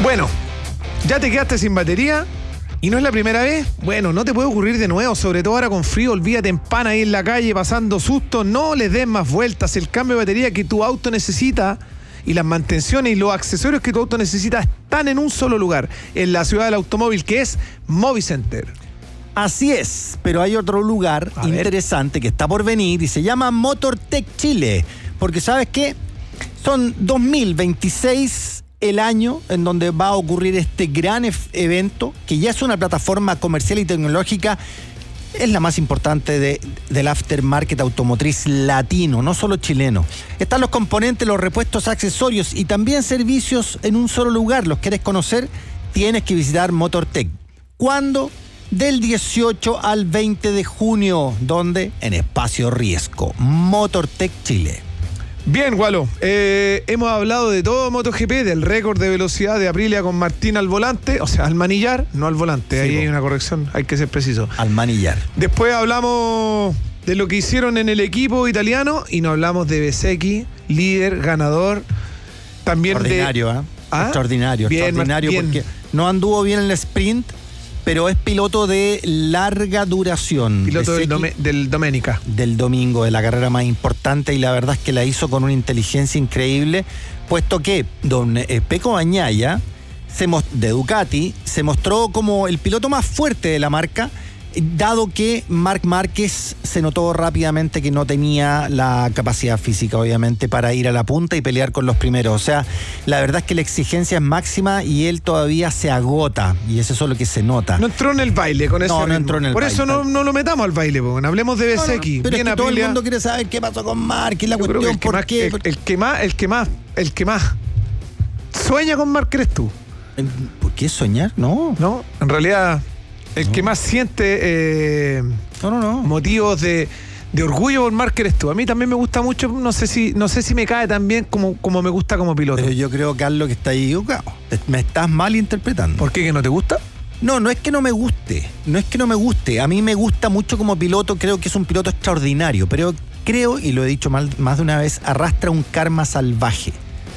Bueno, ya te quedaste sin batería y no es la primera vez. Bueno, no te puede ocurrir de nuevo, sobre todo ahora con frío. Olvídate en pana ahí en la calle pasando susto. No les des más vueltas. El cambio de batería que tu auto necesita y las mantenciones y los accesorios que tu auto necesita están en un solo lugar, en la ciudad del automóvil, que es Movicenter. Así es, pero hay otro lugar interesante que está por venir y se llama MotorTech Chile. Porque ¿sabes qué? Son 2026 el año en donde va a ocurrir este gran evento, que ya es una plataforma comercial y tecnológica, es la más importante del aftermarket automotriz latino, no solo chileno. Están los componentes, los repuestos, accesorios y también servicios en un solo lugar. ¿Los quieres conocer? Tienes que visitar MotorTech. ¿Cuándo? Del 18 al 20 de junio. ¿Dónde? En Espacio Riesgo. MotorTech Chile. Bien, Gualo, hemos hablado de todo MotoGP, del récord de velocidad de Aprilia con Martín al volante, o sea, al manillar, no al volante, sí, ahí hay una corrección, hay que ser preciso. Al manillar. Después hablamos de lo que hicieron en el equipo italiano y nos hablamos de Bezzecchi, líder, ganador, también extraordinario, de... Extraordinario, bien, extraordinario, bien. Porque no anduvo bien en el sprint, pero es piloto de larga duración. Piloto del Domenica. Del domingo, de la carrera más importante, y la verdad es que la hizo con una inteligencia increíble, puesto que don Pecco Bagnaia, de Ducati, se mostró como el piloto más fuerte de la marca, dado que Marc Márquez se notó rápidamente que no tenía la capacidad física, obviamente, para ir a la punta y pelear con los primeros. O sea, la verdad es que la exigencia es máxima y él todavía se agota, y eso es lo que se nota. No entró en el baile con eso. No entró en el Por baile. Por eso no lo metamos al baile, porque hablemos de Bezzecchi. Pero bien, es que todo el mundo quiere saber qué pasó con Márquez, la yo cuestión, ¿por qué? El que más sueña con Márquez eres tú. ¿Por qué soñar? No, en realidad... El que más siente motivos de orgullo por Márquez eres tú. A mí también me gusta mucho, no sé si me cae tan bien como me gusta como piloto. Pero yo creo, Carlos, que está equivocado. Me estás malinterpretando. ¿Por qué? ¿Que no te gusta? No es que no me guste. No es que no me guste. A mí me gusta mucho como piloto. Creo que es un piloto extraordinario. Pero creo, y lo he dicho más de una vez, arrastra un karma salvaje.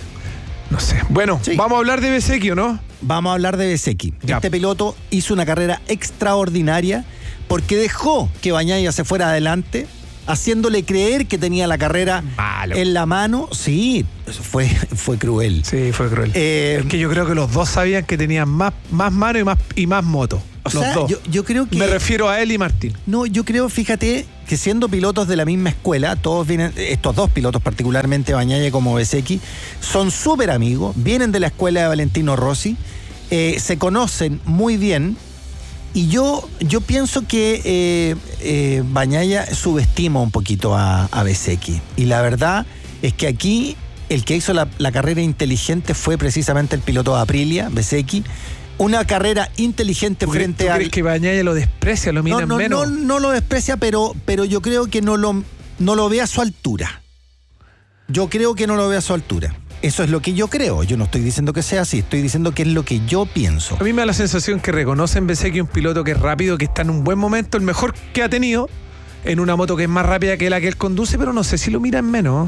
No sé. Bueno, sí. ¿Vamos a hablar de Bezzecchi o no? Vamos a hablar de Bezzecchi. Este piloto hizo una carrera extraordinaria porque dejó que Bagnaia se fuera adelante, haciéndole creer que tenía la carrera en la mano. Sí, fue cruel. Sí, fue cruel. Es que yo creo que los dos sabían que tenían más mano y más moto. Los dos. Yo creo que... Me refiero a él y Martín. No, yo creo, fíjate, que siendo pilotos de la misma escuela, todos vienen, estos dos pilotos particularmente, Bagnaia como Bezzecchi, son súper amigos, vienen de la escuela de Valentino Rossi, se conocen muy bien, y yo pienso que Bagnaia subestima un poquito a Bezzecchi, y la verdad es que aquí el que hizo la carrera inteligente fue precisamente el piloto de Aprilia, Bezzecchi. Una carrera inteligente frente a... ¿Tú crees que Bagnaia lo desprecia, lo mira menos? No lo desprecia, pero yo creo que no lo ve a su altura. Yo creo que no lo ve a su altura. Eso es lo que yo creo. Yo no estoy diciendo que sea así, estoy diciendo que es lo que yo pienso. A mí me da la sensación que reconocen Bezzecchi un piloto que es rápido, que está en un buen momento, el mejor que ha tenido, en una moto que es más rápida que la que él conduce, pero no sé si lo miran menos.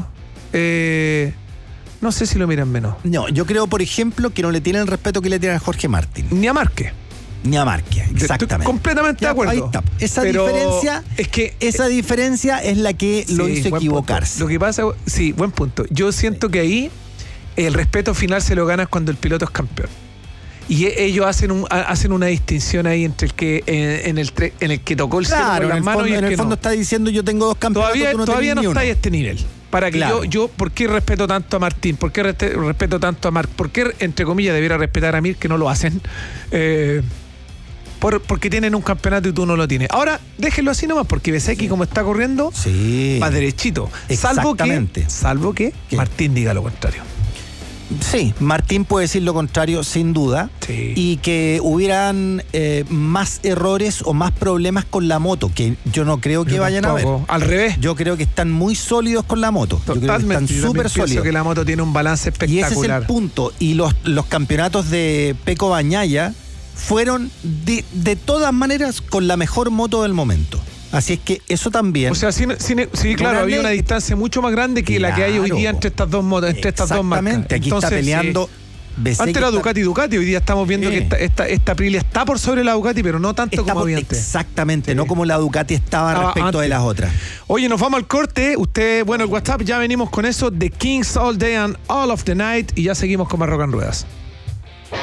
No sé si lo miran menos. No, yo creo, por ejemplo, que no le tienen el respeto que le tienen a Jorge Martín. Ni a Márquez. Exactamente. Estoy completamente de acuerdo. Ahí está. Esa diferencia es la que lo hizo equivocarse. Lo que pasa, sí, buen punto. Yo siento que ahí el respeto final se lo ganas cuando el piloto es campeón. Y ellos hacen una distinción ahí entre el que en el que tocó el cielo con las manos y el que no. En el fondo está diciendo yo tengo dos campeonatos. Todavía no está a este nivel. Para que yo, ¿por qué respeto tanto a Martín? ¿Por qué respeto tanto a Marc? ¿Por qué, entre comillas, debiera respetar a Mir, que no lo hacen? Porque tienen un campeonato y tú no lo tienes. Ahora, déjenlo así nomás, porque Bezzecchi, como está corriendo, va derechito. Salvo que Martín diga lo contrario. Sí, Martín puede decir lo contrario, sin duda. Sí. Y que hubieran más errores o más problemas con la moto, que yo no creo que vayan a haber. Al revés. Yo creo que están muy sólidos con la moto. Totalmente. Yo creo que están súper sólidos. Pienso que la moto tiene un balance espectacular. Y ese es el punto. Y los campeonatos de Pecco Bagnaia fueron de todas maneras con la mejor moto del momento. Así es que eso también... O sea, sí, claro, había una distancia mucho más grande que la que hay hoy día entre estas dos motos, entre estas dos marcas. Exactamente, aquí está peleando Antes era Ducati, hoy día estamos viendo que esta Aprilia está por sobre la Ducati, pero no tanto como había antes. Exactamente, no como la Ducati estaba respecto antes de las otras. Oye, nos vamos al corte. El WhatsApp, ya venimos con eso, The Kings All Day and All of the Night, y ya seguimos con más Rock and Ruedas.